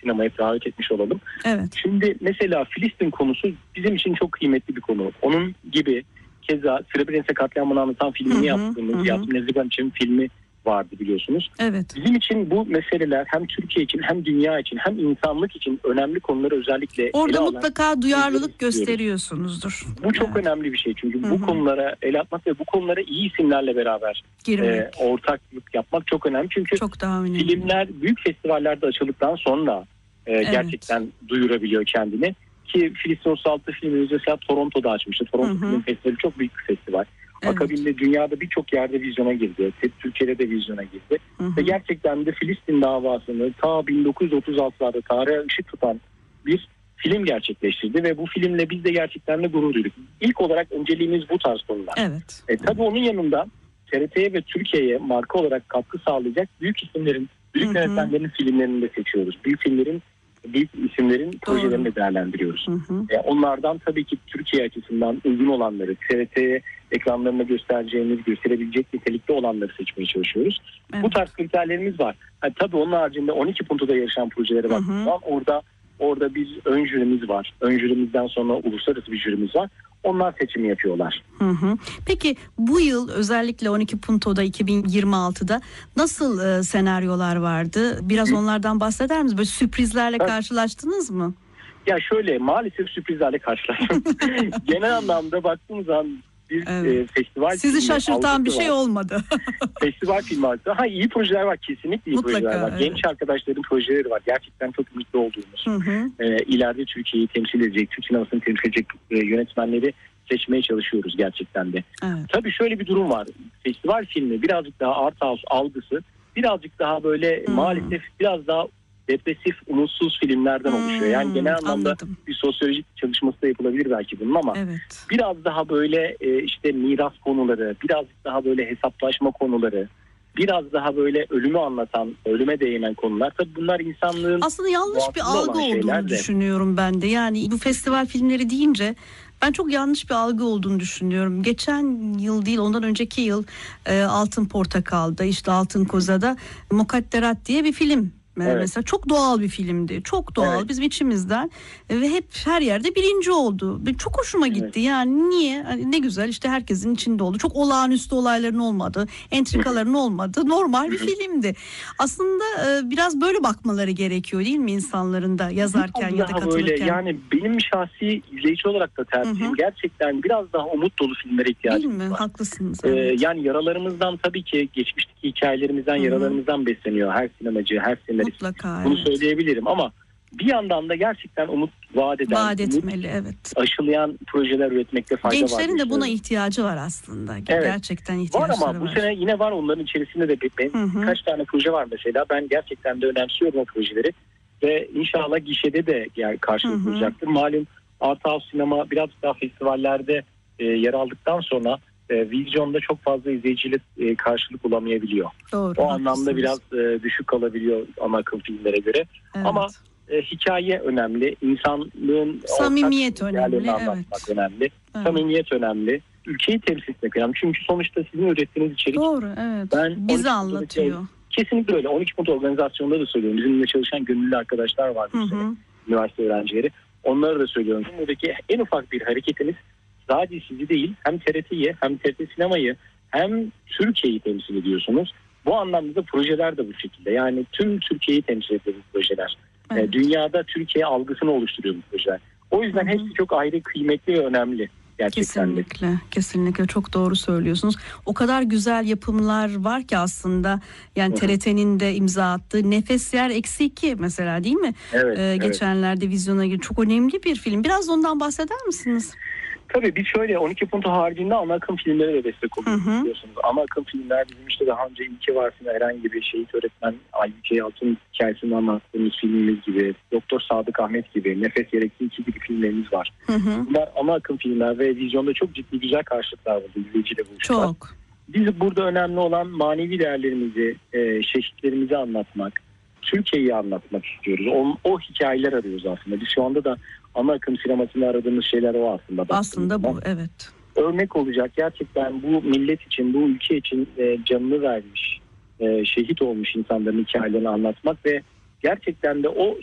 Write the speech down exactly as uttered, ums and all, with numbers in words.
sinemaya davet etmiş olalım. Evet. Şimdi mesela Filistin konusu bizim için çok kıymetli bir konu. Onun gibi keza Srebrenica katliamını anlatan filmini Hı hı, yaptığımız hı. Yasin Ezgigan için filmi vardı biliyorsunuz. Evet. Bizim için bu meseleler hem Türkiye için hem dünya için hem insanlık için önemli konuları özellikle Orada ele mutlaka alan duyarlılık gösteriyorsunuzdur. Bu çok Evet. önemli bir şey çünkü Hı bu hı. konulara el atmak ve bu konulara iyi isimlerle beraber Girmek. e, ortaklık yapmak çok önemli. Çünkü Çok daha önemli. filmler büyük festivallerde açıldıktan sonra e, Evet. gerçekten duyurabiliyor kendini. Ki Filistin otuz altı filmimiz mesela Toronto'da açmıştı. Toronto Hı hı. Film Festivali çok büyük bir festival. Evet. Akabinde dünyada birçok yerde vizyona girdi. Türkiye'de de vizyona girdi. Hı hı. Ve gerçekten de Filistin davasını ta bin dokuz yüz otuz altılarda tarihe ışık tutan bir film gerçekleştirdi ve bu filmle biz de gerçekten de gurur duyduk. İlk olarak önceliğimiz bu tarz konular. Evet. E, tabii onun yanında T R T'ye ve Türkiye'ye marka olarak katkı sağlayacak büyük isimlerin, büyük Hı hı. yönetmenlerin filmlerini de seçiyoruz. Büyük filmlerin, büyük isimlerin projelerini de değerlendiriyoruz. Hı hı. E, onlardan tabii ki Türkiye açısından uygun olanları, T R T'ye ekranlarına göstereceğimiz, gösterebilecek nitelikte olanları seçmeye çalışıyoruz. Evet. Bu tarz kriterlerimiz var. Yani tabii onun haricinde on iki Punto'da yarışan projelere baktığımız zaman orada orada biz ön jürimiz var. Ön jürimizden sonra uluslararası bir jürimiz var. Onlar seçimi yapıyorlar. Hı hı. Peki bu yıl özellikle on iki Punto'da iki bin yirmi altıda nasıl e, senaryolar vardı? Biraz Hı. onlardan bahseder misiniz? Böyle sürprizlerle Evet. karşılaştınız mı? Ya şöyle maalesef sürprizlerle karşılaştım. Genel anlamda baktığımız zaman bir Evet. e, festival Sizi filmi şaşırtan bir algısı şey var. olmadı. Festival filmi algısı. Ha iyi projeler var. Kesinlikle iyi Mutlaka, projeler var. evet. Genç arkadaşların projeleri var. Gerçekten çok ümitli olduğumuz. Hı hı. E, ileride Türkiye'yi temsil edecek, Türk sinemasını temsil edecek e, yönetmenleri seçmeye çalışıyoruz gerçekten de. Evet. Tabii şöyle bir durum var. Festival filmi birazcık daha art house algısı birazcık daha böyle Hmm. maalesef biraz daha depresif, umutsuz filmlerden Hmm, oluşuyor. Yani genel anlamda anladım. bir sosyolojik çalışması da yapılabilir belki bunun ama Evet. biraz daha böyle e, işte miras konuları, birazcık daha böyle hesaplaşma konuları, biraz daha böyle ölümü anlatan, ölüme değinen konular. Tabii bunlar insanlığın Aslında yanlış bir doğasında algı olan şeyler olduğunu de. düşünüyorum ben de. Yani bu festival filmleri deyince ben çok yanlış bir algı olduğunu düşünüyorum. Geçen yıl değil ondan önceki yıl e, Altın Portakal'da işte Altın Koza'da Mukadderat diye bir film. Evet. Mesela çok doğal bir filmdi. Çok doğal Evet. bizim içimizden ve hep her yerde birinci oldu. Çok hoşuma gitti. Evet. Yani niye? Hani ne güzel işte herkesin içinde oldu. Çok olağanüstü olayların olmadı, entrikaların olmadı. Normal bir filmdi. Aslında e, biraz böyle bakmaları gerekiyor değil mi insanların da yazarken Biraz ya da daha katılırken? böyle yani benim şahsi izleyici olarak da tercihim Hı hı. gerçekten biraz daha umut dolu filmlere Değil ihtiyacımız mi? var. Haklısınız. Ee, Evet. yani yaralarımızdan tabii ki geçmişteki hikayelerimizden, Hı hı. yaralarımızdan besleniyor her sinemacı, her senarist. Mutlaka Bunu evet. söyleyebilirim ama bir yandan da gerçekten umut vaat eden, Vaat umut etmeli evet. aşılayan projeler üretmekte fayda var. Gençlerin diye de buna düşünüyorum. ihtiyacı var aslında. Evet. Gerçekten Var ihtiyaçları ama bu var. sene yine var onların içerisinde de ben, Hı hı. birkaç tane proje var mesela. Ben gerçekten de önemsiyorum o projeleri ve inşallah gişede de yani karşılık Hı hı. bulacaktır. Malum Art House sinema biraz daha festivallerde e, yer aldıktan sonra e, vizyonda çok fazla izleyiciyle e, karşılık bulamayabiliyor. Doğru, O haklısınız. anlamda biraz e, düşük kalabiliyor ana akım filmlere göre. Evet. Ama e, hikaye önemli, insanlığın Samimiyet ortak önemli, değerlerini evet. anlatmak önemli, Evet. samimiyet önemli, ülkeyi temsil etmek önemli. Çünkü sonuçta sizin ürettiğiniz içerik Doğru evet. ben on iki Bizi Punto'daki- anlatıyor. Kesinlikle öyle. on iki Punto organizasyonunda da söylüyorum. Bizimle çalışan gönüllü arkadaşlar var bu Hı sene. hı. Üniversite öğrencileri. Onlara da söylüyorum. Buradaki en ufak bir hareketiniz sadece sizi değil hem T R T'yi hem T R T sinemayı hem Türkiye'yi temsil ediyorsunuz. Bu anlamda da projeler de bu şekilde. Yani tüm Türkiye'yi temsil ediyor bu projeler. Evet. Ee, Dünyada Türkiye algısını oluşturuyor bu projeler. O yüzden Hı hı. hepsi çok ayrı, kıymetli ve önemli. Gerçekten de. Kesinlikle, kesinlikle çok doğru söylüyorsunuz. O kadar güzel yapımlar var ki aslında. Yani Hı hı. T R T'nin de imza attığı Nefes Yer Eksi iki mesela değil mi? Evet, Ee, evet. Geçenlerde vizyona girdi. Çok önemli bir film. Biraz ondan bahseder misiniz? Tabii biz şöyle on iki Punto haricinde ana akım filmlere de destek oluyoruz Hı hı. biliyorsunuz. Ana akım filmler bizim işte daha önce İlki Varsın herhangi bir şehit öğretmen Aybüke Yalçın hikayesini anlattığımız filmimiz gibi, Doktor Sadık Ahmet gibi, Nefes Yerekli iki gibi filmlerimiz var. Hı hı. Bunlar ana akım filmler ve vizyonda çok ciddi güzel karşılıklar buldu izleyiciyle buluştular. Çok. Biz burada önemli olan manevi değerlerimizi, e, şehitlerimizi anlatmak, Türkiye'yi anlatmak istiyoruz. O, o hikayeler arıyoruz aslında. Biz şu anda da ana akım sinemasında aradığımız şeyler o aslında. Aslında bu evet. Örnek olacak gerçekten bu millet için, bu ülke için e, canını vermiş, e, şehit olmuş insanların hikayelerini anlatmak ve gerçekten de o